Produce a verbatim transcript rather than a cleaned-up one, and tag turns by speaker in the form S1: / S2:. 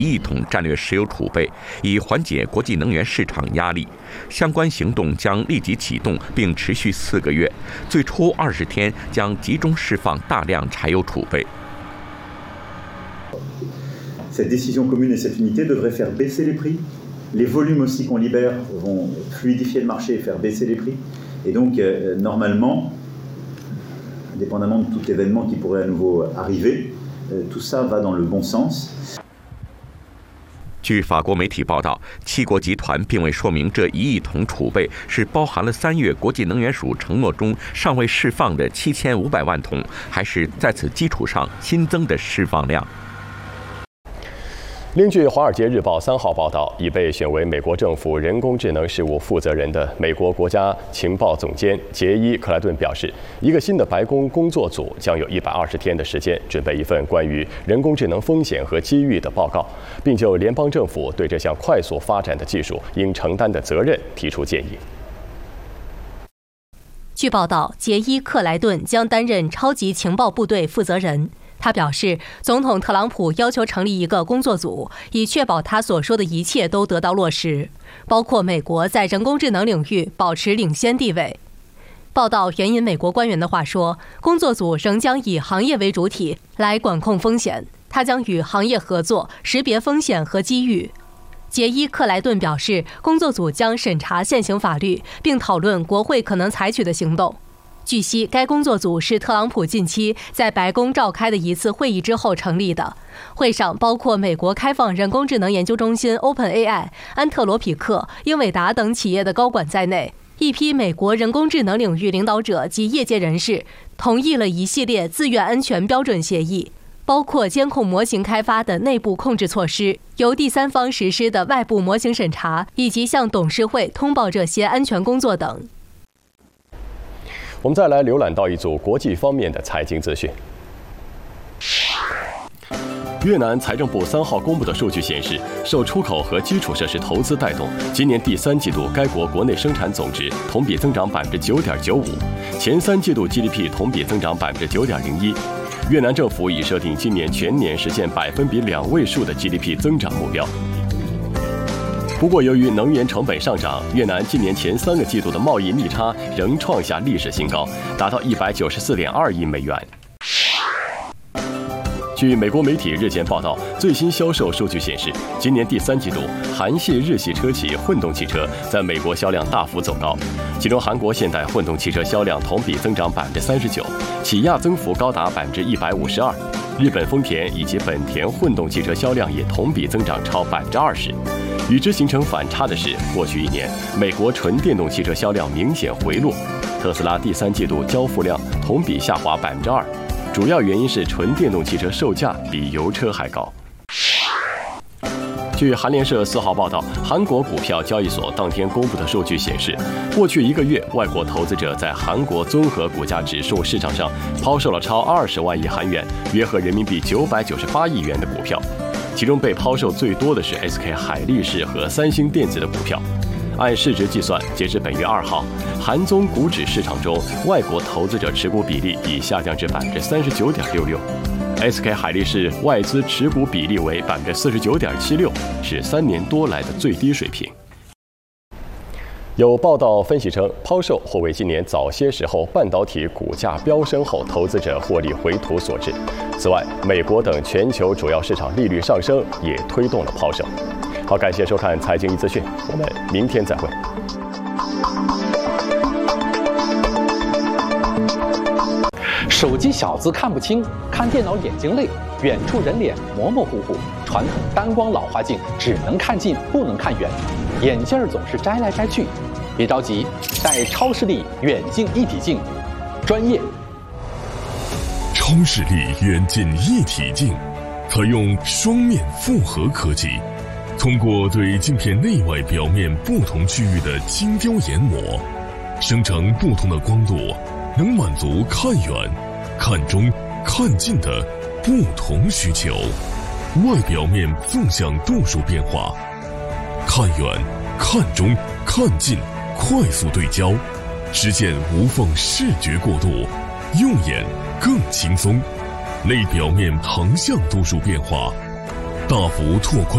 S1: 一亿桶战略石油储备，以缓解国际能源市场压力。相关行动将立即启动，并持续四个月，最初二十天将集中释放大量柴油储备。
S2: Cette décision commune et cette unité devraient faire baisser les prix. Les volumes aussi qu'on libère vont fluidifier le marché et faire baisser les prix. Et donc, euh, normalement, indépendamment de tout événement qui pourrait à nouveau arriver, euh, tout ça va dans le bon sens.
S1: 据法国媒体报道，七国集团并未说明这一亿桶储备是包含了三月国际能源署承诺中尚未释放的七千五百万桶，还是在此基础上新增的释放量。
S3: 另据《华尔街日报》三号报道，已被选为美国政府人工智能事务负责人的美国国家情报总监杰伊·克莱顿表示，一个新的白宫工作组将有一百二十天的时间准备一份关于人工智能风险和机遇的报告，并就联邦政府对这项快速发展的技术应承担的责任提出建议。
S4: 据报道，杰伊·克莱顿将担任超级情报部队负责人。他表示，总统特朗普要求成立一个工作组，以确保他所说的一切都得到落实，包括美国在人工智能领域保持领先地位。报道援引美国官员的话说，工作组仍将以行业为主体来管控风险，他将与行业合作，识别风险和机遇。 杰伊·克莱顿表示，工作组将审查现行法律，并讨论国会可能采取的行动。据悉，该工作组是特朗普近期在白宫召开的一次会议之后成立的。会上包括美国开放人工智能研究中心 OpenAI、安特罗匹克、英伟达等企业的高管在内，一批美国人工智能领域领导者及业界人士同意了一系列自愿安全标准协议。 包括监控模型开发的内部控制措施、由第三方实施的外部模型审查，以及向董事会通报这些安全工作等。
S3: 我们再来浏览到一组国际方面的财经资讯。越南财政部三号公布的数据显示，受出口和基础设施投资带动，今年第三季度该国国内生产总值同比增长百分之九点九五，前三季度 G D P 同比增长百分之九点零一。 越南政府已设定今年全年实现百分比两位数的 G D P 增长目标。不过，由于能源成本上涨，越南今年前三个季度的贸易逆差仍创下历史新高，达到一百九十四点二亿美元。据美国媒体日前报道，最新销售数据显示，今年第三季度，韩系、日系车企混动汽车在美国销量大幅走高，其中韩国现代混动汽车销量同比增长百分之三十九，起亚增幅高达百分之一百五十二。日本丰田以及本田混动汽车销量也同比增长超百分之二十。与之形成反差的是，过去一年，美国纯电动汽车销量明显回落，特斯拉第三季度交付量同比下滑百分之二。 主要原因是纯电动汽车售价比油车还高。据韩联社四号报道，韩国股票交易所当天公布的数据显示，过去一个月，外国投资者在韩国综合股价指数市场上抛售了超二十万亿韩元，约合人民币九百九十八亿元的股票，其中被抛售最多的是 S K 海力士和三星电子的股票。 按市值计算，截至本月二号，韩综股指市场中外国投资者持股比例已下降至百分之三十九点六六 ，S K 海力士外资持股比例为百分之四十九点七六，是三年多来的最低水平。有报道分析称，抛售或为今年早些时候半导体股价飙升后投资者获利回吐所致。此外，美国等全球主要市场利率上升也推动了抛售。 好，感谢收看财经一资讯，我们明天再会。
S5: 手机小字看不清，看电脑眼睛累，远处人脸模模糊糊，传统单光老花镜只能看近不能看远，眼镜总是摘来摘去。别着急，戴超视力远近一体镜，专业。
S6: 超视力远近一体镜，采用双面复合科技。 通过对镜片内外表面不同区域的精雕研磨，生成不同的光度，能满足看远、看中、看近的不同需求。外表面纵向度数变化，看远、看中、看近，快速对焦，实现无缝视觉过渡，用眼更轻松。内表面横向度数变化，大幅拓宽。